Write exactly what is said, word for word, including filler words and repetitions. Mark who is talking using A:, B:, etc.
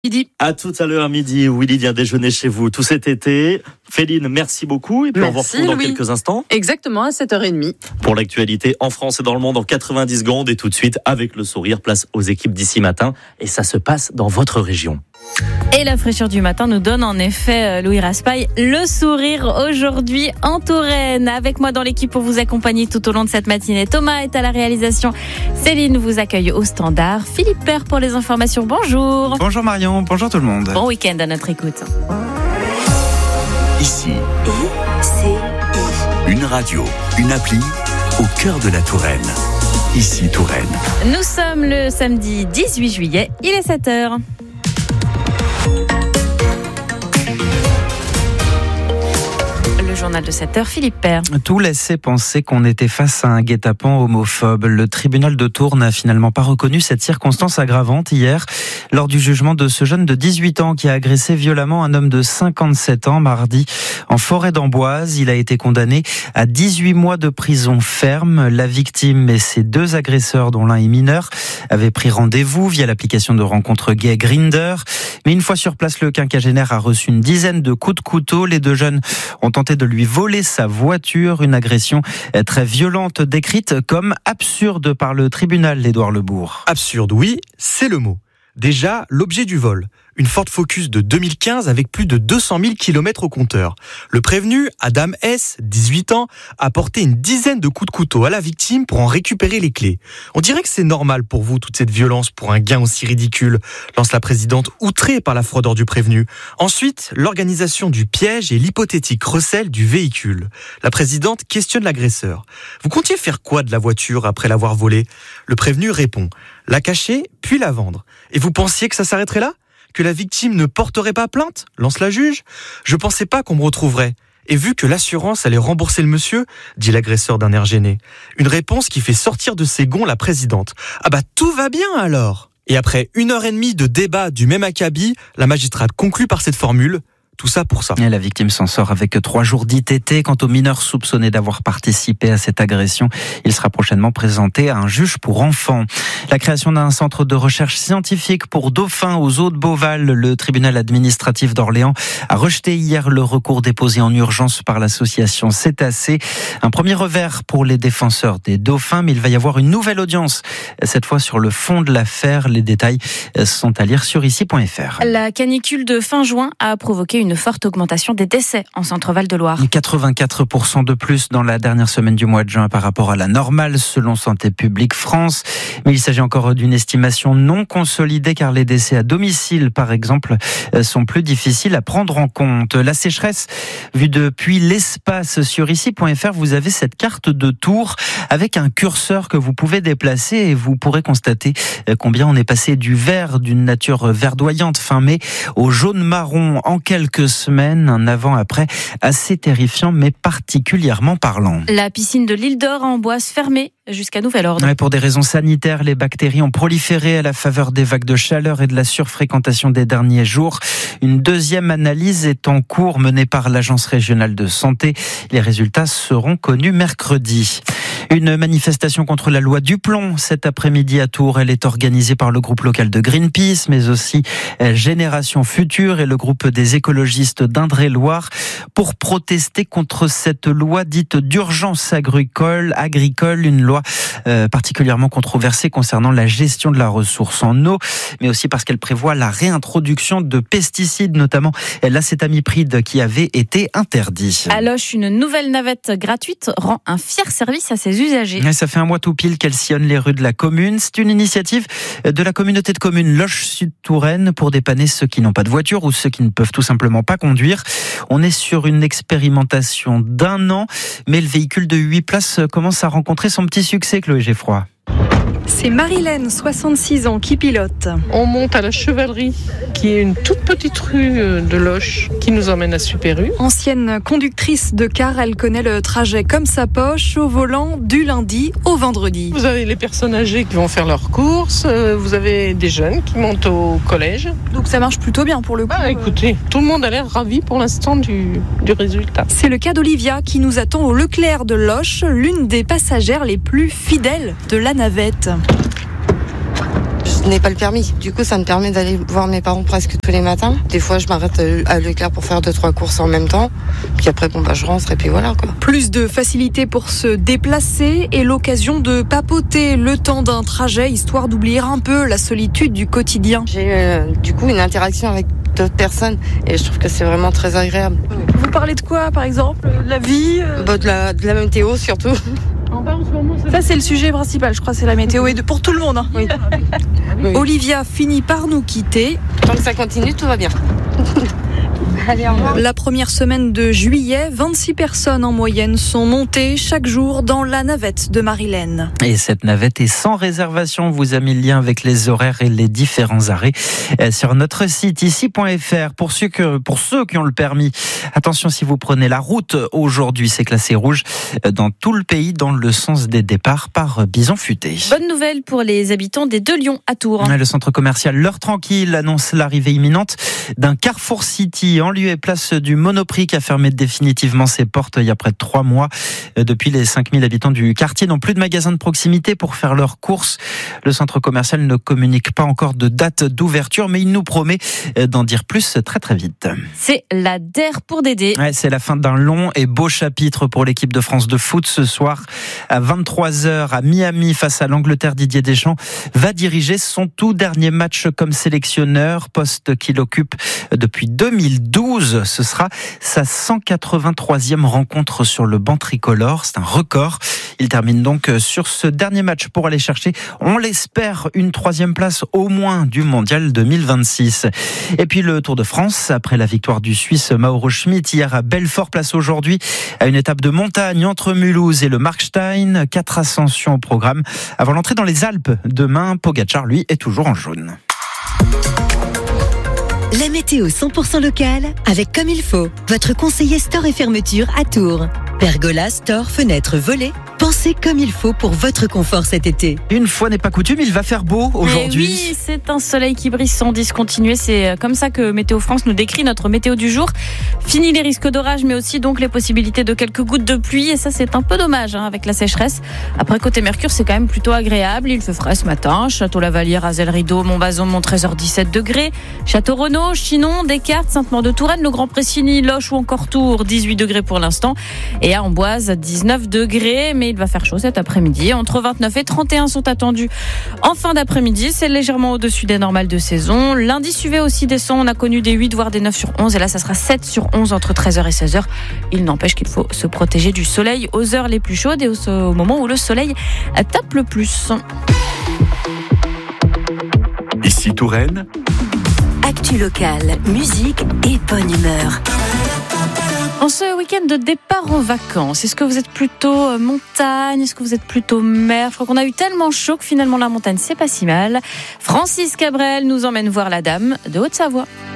A: Midi.
B: À tout à l'heure midi, Willy vient déjeuner chez vous tout cet été. Féline, merci beaucoup et puis
A: Merci,
B: on vous retrouve dans
A: Louis.
B: quelques instants.
A: Exactement, à sept heures trente.
B: Pour l'actualité en France et dans le monde en quatre-vingt-dix secondes et tout de suite avec le sourire, place aux équipes d'ici matin et ça se passe dans votre région.
C: Et la fraîcheur du matin nous donne en effet, Louis Raspail, le sourire aujourd'hui en Touraine. Avec moi dans l'équipe pour vous accompagner tout au long de cette matinée. Thomas est à la réalisation. Céline vous accueille au standard. Philippe Père pour les informations. Bonjour.
D: Bonjour Marion, bonjour tout le monde.
C: Bon week-end à notre écoute.
E: Ici, une radio, une appli au cœur de la Touraine. Ici Touraine.
C: Nous sommes le samedi dix-huit juillet, il est sept heures. Le journal de sept heures, Philippe Père.
D: Tout laissait penser qu'on était face à un guet-apens homophobe. Le tribunal de Tours n'a finalement pas reconnu cette circonstance aggravante hier, lors du jugement de ce jeune de dix-huit ans qui a agressé violemment un homme de cinquante-sept ans mardi en forêt d'Amboise. Il a été condamné à dix-huit mois de prison ferme. La victime et ses deux agresseurs, dont l'un est mineur, avaient pris rendez-vous via l'application de rencontre gay Grindr. Mais une fois sur place, le quinquagénaire a reçu une dizaine de coups de couteau. Les deux jeunes ont tenté de lui voler sa voiture, une agression très violente décrite comme absurde par le tribunal d'Édouard Lebourg.
F: Absurde, oui, c'est le mot. Déjà, l'objet du vol. Une Ford Focus de deux mille quinze avec plus de deux cent mille kilomètres au compteur. Le prévenu, Adam S., dix-huit ans, a porté une dizaine de coups de couteau à la victime pour en récupérer les clés. On dirait que c'est normal pour vous, toute cette violence pour un gain aussi ridicule, lance la présidente, outrée par la froideur du prévenu. Ensuite, l'organisation du piège et l'hypothétique recel du véhicule. La présidente questionne l'agresseur. Vous comptiez faire quoi de la voiture après l'avoir volée ? Le prévenu répond, la cacher, puis la vendre. Et vous pensiez que ça s'arrêterait là ? Que la victime ne porterait pas plainte ? Lance la juge. Je pensais pas qu'on me retrouverait. Et vu que l'assurance allait rembourser le monsieur, dit l'agresseur d'un air gêné. Une réponse qui fait sortir de ses gonds la présidente. Ah bah tout va bien alors. Et après une heure et demie de débat du même acabit, la magistrate conclut par cette formule. Tout ça pour ça.
D: Et la victime s'en sort avec trois jours d'I T T. Quant au mineur soupçonné d'avoir participé à cette agression, il sera prochainement présenté à un juge pour enfants. La création d'un centre de recherche scientifique pour dauphins aux eaux de Beauval. Le tribunal administratif d'Orléans a rejeté hier le recours déposé en urgence par l'association Cétacés. Un premier revers pour les défenseurs des dauphins, mais il va y avoir une nouvelle audience. Cette fois sur le fond de l'affaire. Les détails sont à lire sur ici point f r.
C: La canicule de fin juin a provoqué une forte augmentation des décès en Centre-Val de Loire.
D: quatre-vingt-quatre pour cent de plus dans la dernière semaine du mois de juin par rapport à la normale selon Santé publique France. Mais il s'agit encore d'une estimation non consolidée car les décès à domicile, par exemple, sont plus difficiles à prendre en compte. La sécheresse, vue depuis l'espace sur ici point f r, vous avez cette carte de Tours avec un curseur que vous pouvez déplacer et vous pourrez constater combien on est passé du vert, d'une nature verdoyante fin mai, au jaune-marron en quelques semaines, un avant-après assez terrifiant mais particulièrement parlant.
C: La piscine de l'île d'Or en Amboise fermée jusqu'à nouvel ordre.
D: Ouais, pour des raisons sanitaires, les bactéries ont proliféré à la faveur des vagues de chaleur et de la surfréquentation des derniers jours. Une deuxième analyse est en cours menée par l'Agence régionale de santé. Les résultats seront connus mercredi. Une manifestation contre la loi du plomb cet après-midi à Tours. Elle est organisée par le groupe local de Greenpeace, mais aussi Génération Future et le groupe des écologistes d'Indre-et-Loire pour protester contre cette loi dite d'urgence agricole, agricole, une loi euh, particulièrement controversée concernant la gestion de la ressource en eau, mais aussi parce qu'elle prévoit la réintroduction de pesticides, notamment l'acétamipride qui avait été interdit.
C: À Loches, une nouvelle navette gratuite rend un fier service à ses usagers.
D: Ça fait un mois tout pile qu'elle sillonne les rues de la commune. C'est une initiative de la communauté de communes Loches-Sud-Touraine pour dépanner ceux qui n'ont pas de voiture ou ceux qui ne peuvent tout simplement pas conduire. On est sur une expérimentation d'un an, mais le véhicule de huit places commence à rencontrer son petit succès, Chloé Geffroy.
G: C'est Marilène, soixante-six ans, qui pilote.
H: On monte à la Chevalerie, qui est une toute petite rue de Loches, qui nous emmène à Super-U.
G: Ancienne conductrice de car, elle connaît le trajet comme sa poche, au volant du lundi au vendredi.
H: Vous avez les personnes âgées qui vont faire leurs courses, vous avez des jeunes qui montent au collège.
G: Donc ça marche plutôt bien pour le coup.
H: Ah, écoutez, tout le monde a l'air ravi pour l'instant du, du résultat.
G: C'est le cas d'Olivia qui nous attend au Leclerc de Loches, l'une des passagères les plus fidèles de la navette.
A: Je n'ai pas le permis. Du coup, ça me permet d'aller voir mes parents presque tous les matins. Des fois, je m'arrête à Leclerc pour faire deux, trois courses en même temps. Puis après, bon, bah, je rentre et puis voilà, quoi.
G: Plus de facilité pour se déplacer et l'occasion de papoter le temps d'un trajet, histoire d'oublier un peu la solitude du quotidien.
A: J'ai euh, du coup une interaction avec d'autres personnes et je trouve que c'est vraiment très agréable.
G: Vous parlez de quoi, par exemple? De la vie euh...
A: bah, de, la, de la météo surtout.
G: Ça, c'est le sujet principal, je crois, c'est la météo et de, pour tout le monde. Hein.
A: Oui. Oui.
G: Olivia finit par nous quitter.
A: Tant que ça continue, tout va bien. Allez, au revoir.
G: La première semaine de juillet, vingt-six personnes en moyenne sont montées chaque jour dans la navette de Marilène.
D: Et cette navette est sans réservation. On vous a mis le lien avec les horaires et les différents arrêts sur notre site ici point f r. Pour ceux, que, pour ceux qui ont le permis, attention, si vous prenez la route aujourd'hui, c'est classé rouge dans tout le pays dans le sens des départs par Bison Futé.
C: Bonne nouvelle pour les habitants des deux Lions à Tours.
D: Le centre commercial L'Heure Tranquille annonce l'arrivée imminente d'un Carrefour City en lieu et place du Monoprix qui a fermé définitivement ses portes il y a près de trois mois. Depuis, les cinq mille habitants du quartier n'ont plus de magasins de proximité pour faire leurs courses. Le centre commercial ne communique pas encore de date d'ouverture, mais il nous promet d'en dire plus très très vite.
C: C'est la D E R pour Dédé.
D: Ouais, c'est la fin d'un long et beau chapitre pour l'équipe de France de foot. Ce soir, à vingt-trois heures, à Miami, face à l'Angleterre, Didier Deschamps va diriger son tout dernier match comme sélectionneur, poste qu'il occupe depuis deux mille douze. Ce sera sa cent quatre-vingt-troisième rencontre sur le banc tricolore. C'est un record. Il termine donc sur ce dernier match pour aller chercher, on l'espère, une troisième place au moins du mondial deux mille vingt-six. Et puis le Tour de France, après la victoire du Suisse Mauro Schmid hier à Belfort, place aujourd'hui à une étape de montagne entre Mulhouse et le Markstein. Quatre ascensions au programme avant l'entrée dans les Alpes. Demain, Pogacar, lui, est toujours en jaune.
I: La météo cent pour cent locale avec Comme il faut, votre conseiller store et fermeture à Tours. Pergola, store, fenêtres, volets. Pensez comme il faut pour votre confort cet été.
D: Une fois n'est pas coutume, il va faire beau aujourd'hui.
C: Et oui, c'est un soleil qui brille sans discontinuer. C'est comme ça que Météo France nous décrit notre météo du jour. Fini les risques d'orage, mais aussi donc les possibilités de quelques gouttes de pluie. Et ça, c'est un peu dommage hein, avec la sécheresse. Après, côté Mercure, c'est quand même plutôt agréable. Il fait frais ce matin. Château-Lavalière, Azel-Rideau, Montbazon, Montrésor, dix-sept degrés. Château-Renaud, Chinon, Descartes, Sainte-Maure-de-Touraine, le Grand-Pressigny, Loches ou encore Tours, dix-huit degrés pour l'instant. Et à Amboise, dix-neuf degrés. Mais il va faire chaud cet après-midi. Entre vingt-neuf et trente et un sont attendus en fin d'après-midi. C'est légèrement au-dessus des normales de saison. L'indice U V aussi descend. On a connu des huit, voire des neuf sur onze. Et là, ça sera sept sur onze entre treize heures et seize heures. Il n'empêche qu'il faut se protéger du soleil aux heures les plus chaudes et au, au moment où le soleil tape le plus.
E: Ici Touraine.
I: Actu locale, musique et bonne humeur.
C: En ce week-end de départ en vacances, est-ce que vous êtes plutôt montagne? Est-ce que vous êtes plutôt mer? Je crois qu'on a eu tellement chaud que finalement la montagne, c'est pas si mal. Francis Cabrel nous emmène voir la Dame de Haute-Savoie.